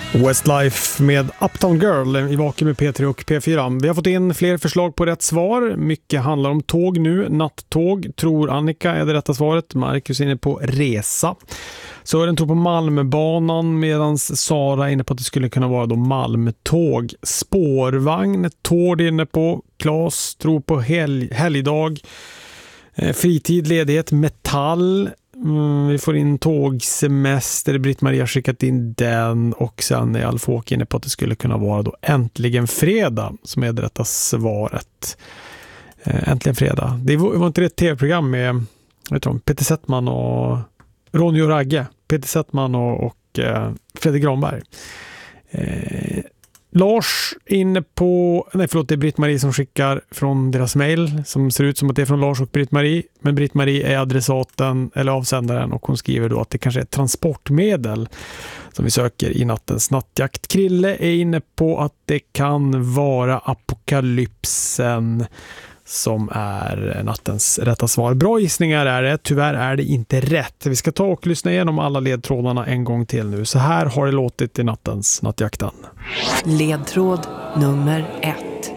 Westlife med Uptown Girl i vaken med P3 och P4. Vi har fått in fler förslag på rätt svar. Mycket handlar om tåg nu. Nattåg tror Annika är det rätta svaret. Marcus är inne på resa. Sören tror på Malmbanan medan Sara är inne på att det skulle kunna vara då Malmtåg. Spårvagn, Tord är inne på. Claes tror på helgdag. Fritid, ledighet, metall. Vi får in tågsemester. Britt-Maria har skickat in den. Och sen är Alfåk inne på att det skulle kunna vara då Äntligen fredag som är det rätta svaret. Äntligen fredag. Det var inte det ett tv-program med Peter Settman och Ronny och Ragge. Peter Settman och Fredrik Granberg. Lars inne på... Nej, förlåt, det är Britt-Marie som skickar från deras mejl som ser ut som att det är från Lars och Britt-Marie. Men Britt-Marie är adressaten eller avsändaren och hon skriver då att det kanske är ett transportmedel som vi söker i nattens nattjakt. Krille är inne på att det kan vara apokalypsen som är nattens rätta svar. Bra gissningar är det, tyvärr är det inte rätt. Vi ska ta och lyssna igenom alla ledtrådarna en gång till nu. Så här har det låtit i nattens nattjakten. Ledtråd nummer 1.